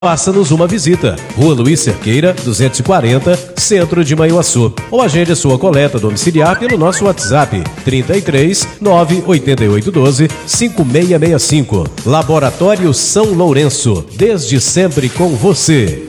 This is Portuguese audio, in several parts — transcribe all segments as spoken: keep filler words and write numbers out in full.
Faça-nos uma visita. Rua Luiz Cerqueira, duzentos e quarenta, Centro de Manhuaçu. Ou agende a sua coleta domiciliar pelo nosso WhatsApp trinta e três, nove oito oito um dois, cinco seis seis cinco. Laboratório São Lourenço, desde sempre com você.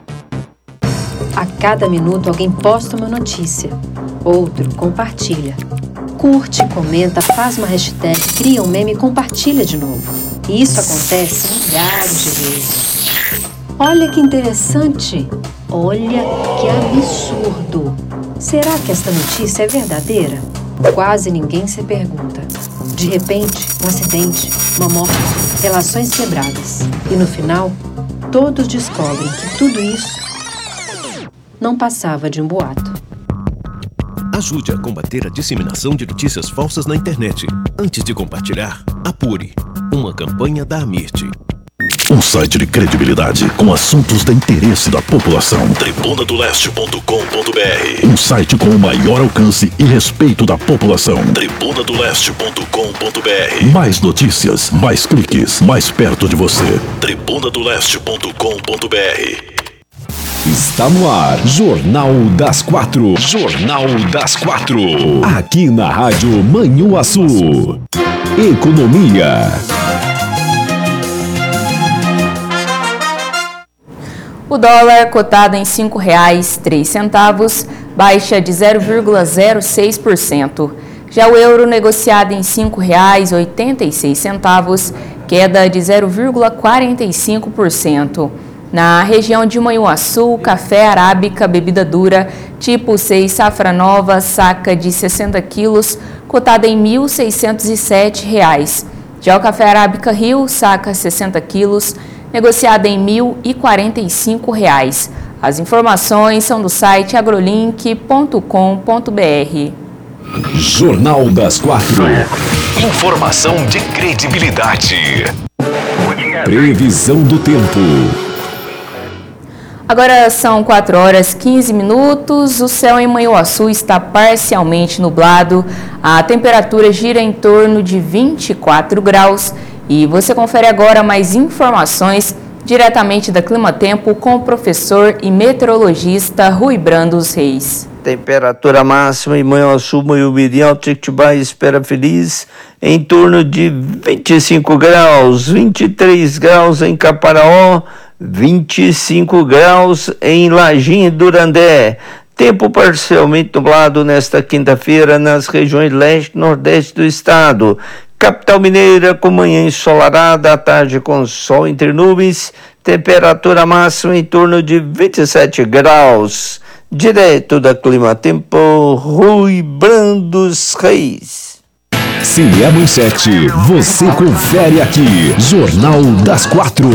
A cada minuto alguém posta uma notícia, outro compartilha. Curte, comenta, faz uma hashtag, cria um meme e compartilha de novo. E isso acontece milhares de vezes. Olha que interessante! Olha que absurdo! Será que esta notícia é verdadeira? Quase ninguém se pergunta. De repente, um acidente, uma morte, relações quebradas. E no final, todos descobrem que tudo isso não passava de um boato. Ajude a combater a disseminação de notícias falsas na internet. Antes de compartilhar, apure. Uma campanha da Amirte. Um site de credibilidade com assuntos de interesse da população. tribuna do leste ponto com ponto br. Um site com o maior alcance e respeito da população. tribuna do leste ponto com ponto br. Mais notícias, mais cliques, mais perto de você. tribuna do leste ponto com ponto br. Está no ar, Jornal das Quatro. Jornal das Quatro. Aqui na Rádio Manhuaçu. Economia. O dólar, cotado em cinco reais e três centavos, baixa de zero vírgula zero seis por cento. Já o euro, negociado em cinco reais e oitenta e seis centavos, queda de zero vírgula quarenta e cinco por cento. Na região de Manhuaçu, café arábica, bebida dura, tipo seis safra nova, saca de sessenta quilos, cotada em mil seiscentos e sete reais. Já o café arábica Rio, saca sessenta quilos, negociada em mil e quarenta e cinco reais. As informações são do site agrolink ponto com ponto br. Jornal das Quatro. Informação de credibilidade. Previsão do tempo. Agora são quatro horas e quinze minutos, o céu em Manhuaçu está parcialmente nublado, a temperatura gira em torno de vinte e quatro graus e você confere agora mais informações diretamente da Clima Tempo com o professor e meteorologista Rui Brandos Reis. Temperatura máxima em Manhuaçu, Manhumirim, Alto-Jequitibá e Espera Feliz em torno de vinte e cinco graus, vinte e três graus em Caparaó, vinte e cinco graus em Lajinha e Durandé. Tempo parcialmente nublado nesta quinta-feira nas regiões leste e nordeste do estado. Capital Mineira com manhã ensolarada, à tarde com sol entre nuvens, temperatura máxima em torno de vinte e sete graus. Direto da Clima Tempo, Rui Brandos Reis. Se é manchete, você confere aqui. Jornal das Quatro.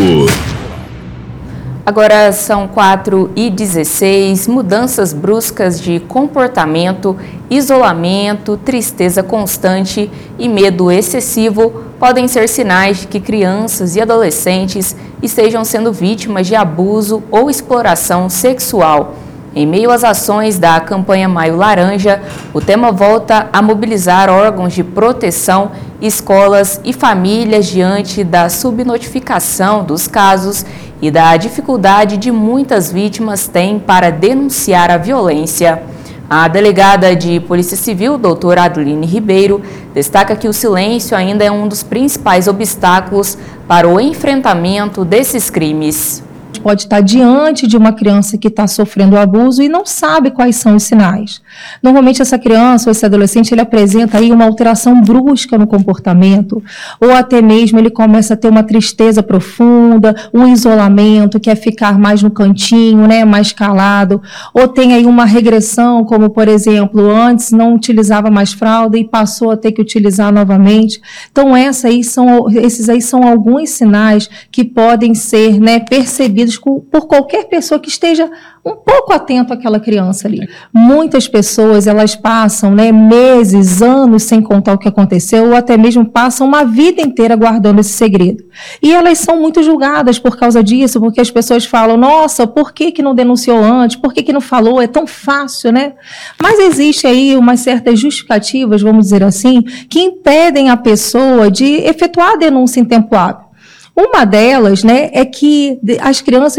Agora são quatro e dezesseis, mudanças bruscas de comportamento, isolamento, tristeza constante e medo excessivo podem ser sinais de que crianças e adolescentes estejam sendo vítimas de abuso ou exploração sexual. Em meio às ações da campanha Maio Laranja, o tema volta a mobilizar órgãos de proteção, escolas e famílias diante da subnotificação dos casos e da dificuldade de muitas vítimas têm para denunciar a violência. A delegada de Polícia Civil, doutora Adeline Ribeiro, destaca que o silêncio ainda é um dos principais obstáculos para o enfrentamento desses crimes. Pode estar diante de uma criança que está sofrendo abuso e não sabe quais são os sinais. Normalmente essa criança ou esse adolescente ele apresenta aí uma alteração brusca no comportamento, ou até mesmo ele começa a ter uma tristeza profunda, um isolamento, quer ficar mais no cantinho, né, mais calado, ou tem aí uma regressão, como por exemplo, antes não utilizava mais fralda e passou a ter que utilizar novamente. Então essa aí são, esses aí são alguns sinais que podem ser, né, percebidos por qualquer pessoa que esteja um pouco atento àquela criança ali. Muitas pessoas, elas passam, né, meses, anos sem contar o que aconteceu, ou até mesmo passam uma vida inteira guardando esse segredo. E elas são muito julgadas por causa disso, porque as pessoas falam, nossa, por que que não denunciou antes? Por que que não falou? É tão fácil, né? Mas existe aí umas certas justificativas, vamos dizer assim, que impedem a pessoa de efetuar a denúncia em tempo hábil. Uma delas, né, é que as crianças